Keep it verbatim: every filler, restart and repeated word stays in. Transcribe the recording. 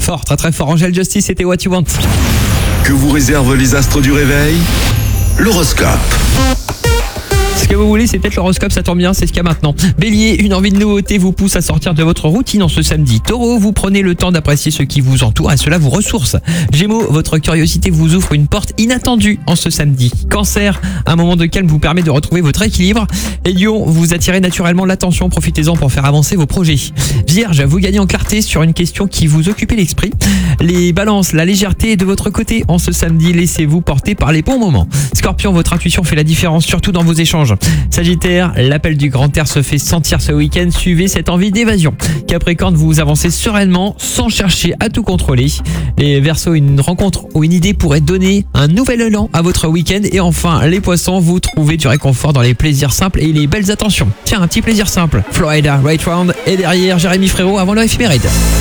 fort, très très fort. Angel Justice, c'était What You Want. Que vous réservent les astres du réveil? L'horoscope. Ce que vous voulez, c'est peut-être l'horoscope, ça tombe bien, c'est ce qu'il y a maintenant. Bélier, une envie de nouveauté vous pousse à sortir de votre routine en ce samedi. Taureau, vous prenez le temps d'apprécier ce qui vous entoure et cela vous ressource. Gémeaux, votre curiosité vous ouvre une porte inattendue en ce samedi. Cancer, un moment de calme vous permet de retrouver votre équilibre. Et Lion, vous attirez naturellement l'attention, profitez-en pour faire avancer vos projets. Vierge, vous gagnez en clarté sur une question qui vous occupe l'esprit. Les balances, la légèreté est de votre côté en ce samedi, laissez-vous porter par les bons moments. Scorpion, votre intuition fait la différence, surtout dans vos échanges. Sagittaire, l'appel du grand air se fait sentir ce week-end, suivez cette envie d'évasion. Capricorne, vous avancez sereinement sans chercher à tout contrôler. Les Verseaux, une rencontre ou une idée pourrait donner un nouvel élan à votre week-end. Et enfin, les Poissons, vous trouvez du réconfort dans les plaisirs simples et les belles attentions. Tiens, un petit plaisir simple. Florida, Right Round et derrière Jérémy Frérot avant le éphéméride.